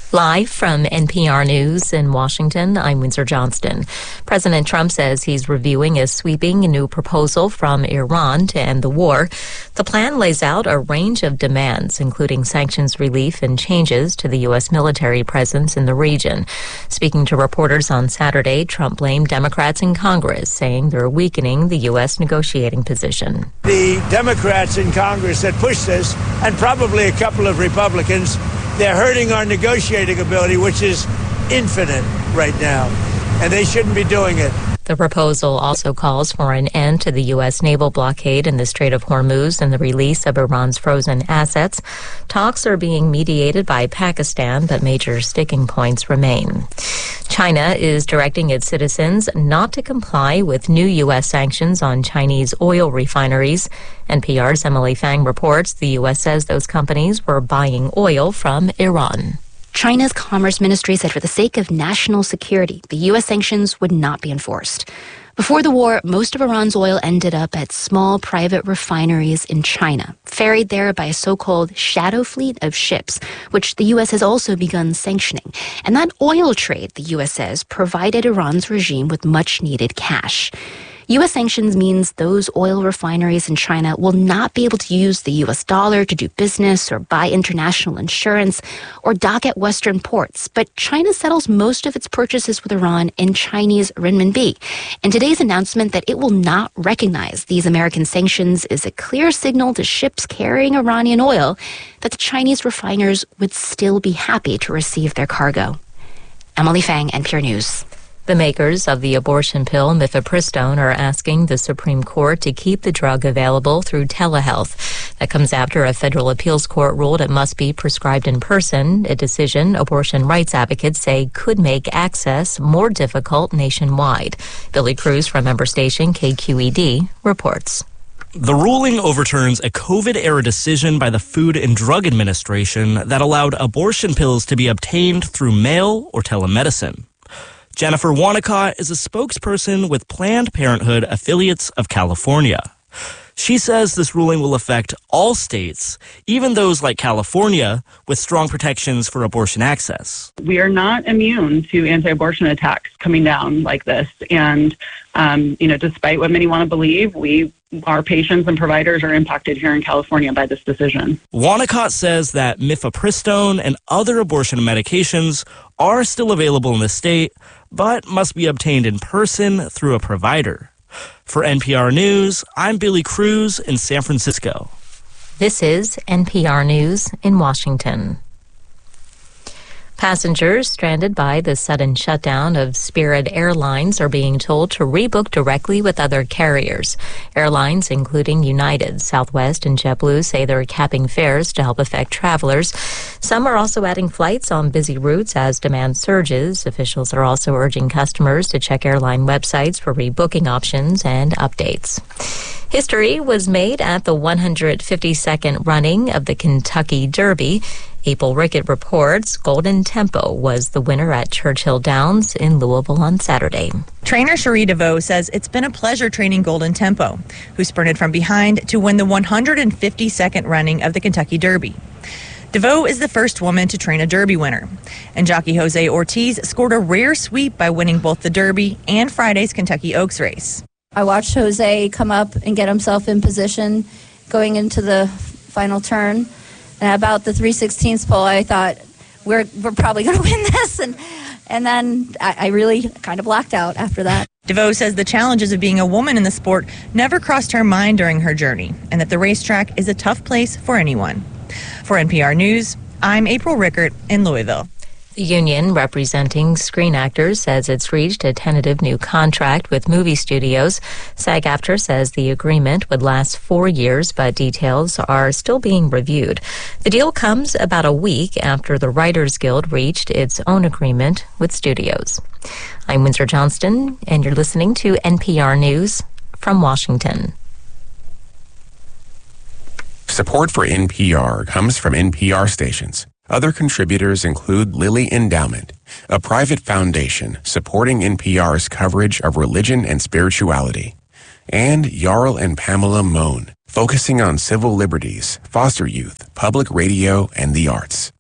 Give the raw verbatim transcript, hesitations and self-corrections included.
Live from N P R News in Washington, I'm Windsor Johnston. President Trump says he's reviewing a sweeping new proposal from Iran to end the war. The plan lays out a range of demands, including sanctions relief and changes to the U S military presence in the region. Speaking to reporters on Saturday, Trump blamed Democrats in Congress, saying they're weakening the U S negotiating position. The Democrats in Congress that pushed this, and probably a couple of Republicans, they're hurting our negotiating ability, which is infinite right now, and they shouldn't be doing it. The proposal also calls for an end to the U S naval blockade in the Strait of Hormuz and the release of Iran's frozen assets. Talks are being mediated by Pakistan, but major sticking points remain. China is directing its citizens not to comply with new U S sanctions on Chinese oil refineries. N P R's Emily Fang reports the U S says those companies were buying oil from Iran. China's Commerce Ministry said for the sake of national security, the U S sanctions would not be enforced. Before the war, most of Iran's oil ended up at small private refineries in China, ferried there by a so-called shadow fleet of ships, which the U S has also begun sanctioning. And that oil trade, the U S says, provided Iran's regime with much-needed cash. U S sanctions means those oil refineries in China will not be able to use the U S dollar to do business or buy international insurance or dock at Western ports. But China settles most of its purchases with Iran in Chinese renminbi. And today's announcement that it will not recognize these American sanctions is a clear signal to ships carrying Iranian oil that the Chinese refiners would still be happy to receive their cargo. Emily Fang, N P R News. The makers of the abortion pill mifepristone are asking the Supreme Court to keep the drug available through telehealth. That comes after a federal appeals court ruled it must be prescribed in person, a decision abortion rights advocates say could make access more difficult nationwide. Billy Cruz from member station K Q E D reports. The ruling overturns a COVID-era decision by the Food and Drug Administration that allowed abortion pills to be obtained through mail or telemedicine. Jennifer Wanacott is a spokesperson with Planned Parenthood Affiliates of California. She says this ruling will affect all states, even those like California, with strong protections for abortion access. We are not immune to anti-abortion attacks coming down like this. And, um, you know, despite what many want to believe, we our patients and providers are impacted here in California by this decision. Wanacott says that mifepristone and other abortion medications are still available in the state, but must be obtained in person through a provider. For N P R News, I'm Billy Cruz in San Francisco. This is N P R News in Washington. Passengers stranded by the sudden shutdown of Spirit Airlines are being told to rebook directly with other carriers. Airlines, including United, Southwest, and JetBlue, say they're capping fares to help affect travelers. Some are also adding flights on busy routes as demand surges. Officials are also urging customers to check airline websites for rebooking options and updates. History was made at the one hundred fifty-second running of the Kentucky Derby. April Rickett reports Golden Tempo was the winner at Churchill Downs in Louisville on Saturday. Trainer Cherie DeVoe says it's been a pleasure training Golden Tempo, who sprinted from behind to win the one hundred fifty-second running of the Kentucky Derby. DeVoe is the first woman to train a Derby winner, and jockey Jose Ortiz scored a rare sweep by winning both the Derby and Friday's Kentucky Oaks race. I watched Jose come up and get himself in position going into the final turn. And about the three sixteenths pole, I thought, we're we're probably going to win this. And and then I, I really kind of blacked out after that. DeVoe says the challenges of being a woman in the sport never crossed her mind during her journey, and that the racetrack is a tough place for anyone. For N P R News, I'm April Rickert in Louisville. The union representing screen actors says it's reached a tentative new contract with movie studios. SAG-AFTRA says the agreement would last four years, but details are still being reviewed. The deal comes about a week after the Writers Guild reached its own agreement with studios. I'm Windsor Johnston, and you're listening to N P R News from Washington. Support for N P R comes from N P R stations. Other contributors include Lilly Endowment, a private foundation supporting N P R's coverage of religion and spirituality, and Jarl and Pamela Mohn, focusing on civil liberties, foster youth, public radio, and the arts.